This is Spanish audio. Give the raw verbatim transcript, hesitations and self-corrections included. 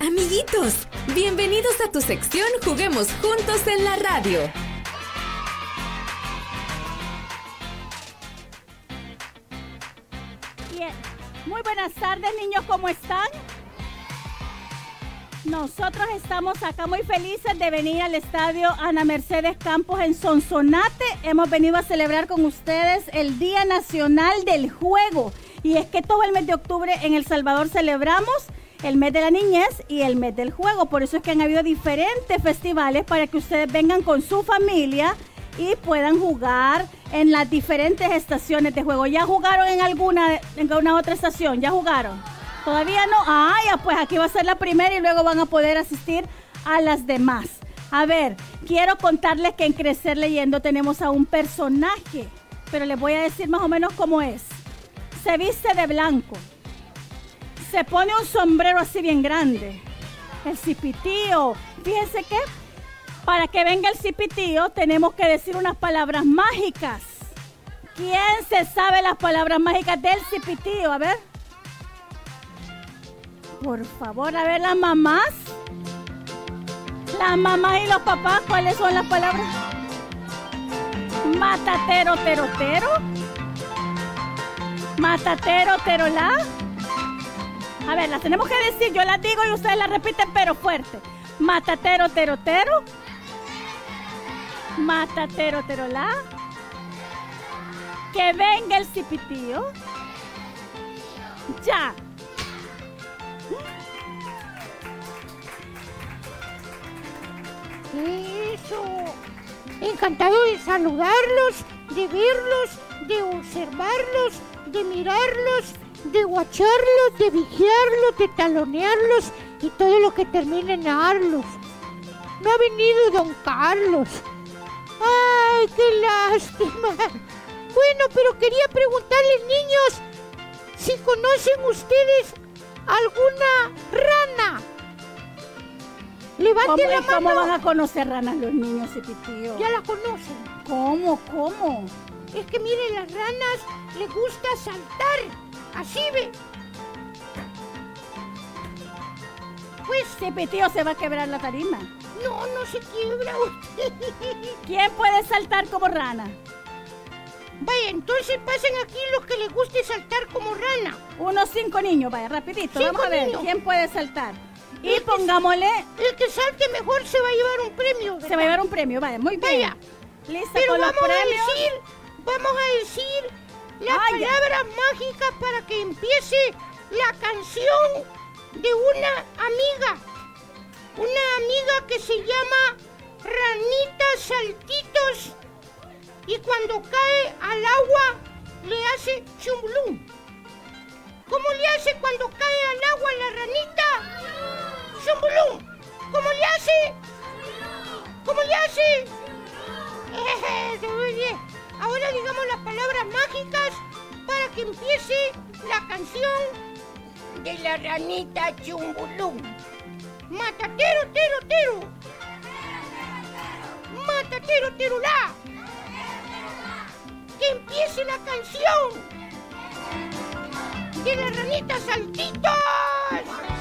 Amiguitos, bienvenidos a tu sección Juguemos Juntos en la Radio. Bien, muy buenas tardes, niños, ¿cómo están? Nosotros estamos acá muy felices de venir al estadio Ana Mercedes Campos en Sonsonate. Hemos venido a celebrar con ustedes el Día Nacional del Juego. Y es que todo el mes de octubre en El Salvador celebramos el mes de la niñez y el mes del juego. Por eso es que han habido diferentes festivales para que ustedes vengan con su familia y puedan jugar en las diferentes estaciones de juego. ¿Ya jugaron en alguna, en alguna otra estación? ¿Ya jugaron? ¿Todavía no? Ah, ya, pues aquí va a ser la primera y luego van a poder asistir a las demás. A ver, quiero contarles que en Crecer Leyendo tenemos a un personaje, pero les voy a decir más o menos cómo es. Se viste de blanco, se pone un sombrero así bien grande, el cipitío. Fíjense que para que venga el cipitío tenemos que decir unas palabras mágicas. ¿Quién se sabe las palabras mágicas del cipitío? A ver. Por favor, a ver, las mamás. Las mamás y los papás, ¿cuáles son las palabras? Matatero, terotero. Matatero, terolá. A ver, las tenemos que decir, yo las digo y ustedes las repiten, pero fuerte. Matatero, terotero. Matatero, terolá. Que venga el cipitío. Ya. Eso. Encantado de saludarlos, de verlos, de observarlos, de mirarlos, de guacharlos, de vigiarlos, de talonearlos y todo lo que termine en arlos. No ha venido don Carlos. ¡Ay, qué lástima! Bueno, pero quería preguntarles, niños, si conocen ustedes alguna rana. Levante ¿Cómo, la mano. ¿Cómo van a conocer ranas los niños, cipitío? Ya la conocen. ¿Cómo? ¿Cómo? Es que miren, las ranas les gusta saltar. Así ve. Pues cipitío se va a quebrar la tarima. No, no se quiebra usted. ¿Quién puede saltar como rana? Vaya, entonces pasen aquí los que les guste saltar como rana. Unos cinco niños, vaya, rapidito. Cinco Vamos a ver niños. quién puede saltar. Y El que- pongámosle... El que salte mejor se va a llevar un premio, ¿verdad? Se va a llevar un premio, vaya, muy bien. Vaya. Lista Pero con los vamos a premios. decir, vamos a decir las Ah, ya. palabras mágicas para que empiece la canción de una amiga. Una amiga que se llama Ranita Saltitos y cuando cae al agua le hace chumbulum. ¿Cómo le hace cuando cae al agua la ranita? Chumbulum. ¿Cómo le hace? ¿Cómo le hace? Eso, muy bien. Ahora digamos las palabras mágicas para que empiece la canción de la ranita Chumbulum. Matatero, tero, tero. Matatero, tero, la. Que empiece la canción de la ranita Saltitos.